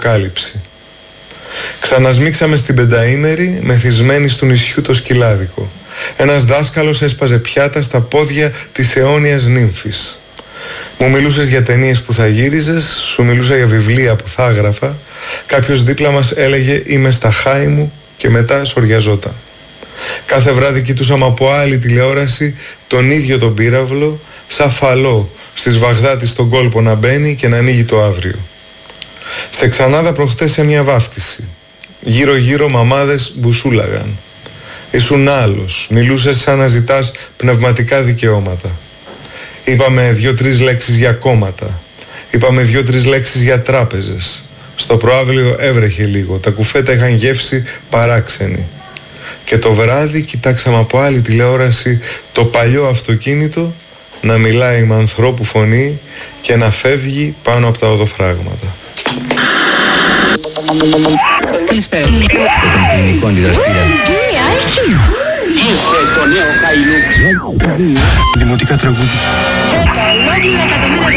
αποκάλυψη. Ξανασμίξαμε στην πενταήμερη, μεθυσμένη του νησιού το σκυλάδικο. Ένας δάσκαλος έσπαζε πιάτα στα πόδια της αιώνιας νύμφης. Μου μιλούσες για ταινίες που θα γύριζες, σου μιλούσα για βιβλία που θα έγραφα. Κάποιος δίπλα μας έλεγε «Είμαι στα χάη μου» και μετά σοριαζόταν. Κάθε βράδυ κοιτούσαμε από άλλη τηλεόραση τον ίδιο τον πύραυλο, σαν φαλό στις Βαγδάτης στον κόλπο να μπαίνει και να ανοίγει το αύριο. Σε Ξανάδα προχτές σε μια βάφτιση. Γύρω γύρω μαμάδες μπουσούλαγαν. Ήσουν άλλος, μιλούσες σαν να ζητάς πνευματικά δικαιώματα. Είπαμε 2-3 λέξεις για κόμματα. Είπαμε 2-3 λέξεις για τράπεζες. Στο προαύλιο έβρεχε λίγο, τα κουφέτα είχαν γεύση παράξενη. Και το βράδυ κοιτάξαμε από άλλη τηλεόραση το παλιό αυτοκίνητο να μιλάει με ανθρώπου φωνή και να φεύγει πάνω από τα οδοφράγματα. Καλησπέρα. Το ελληνικό αντιδραστήρα. Ήρθε το νέο Χαϊλούξ. Δημοτικά τραγούδια.